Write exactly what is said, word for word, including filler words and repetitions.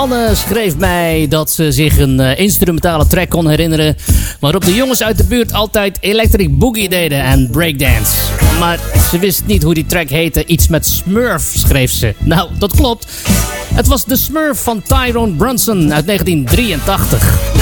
Anne schreef mij dat ze zich een uh, instrumentale track kon herinneren waarop de jongens uit de buurt altijd Electric Boogie deden en breakdance. Maar ze wist niet hoe die track heette. Iets met Smurf, schreef ze. Nou, dat klopt. Het was de Smurf van Tyrone Brunson uit negentien drieëntachtig.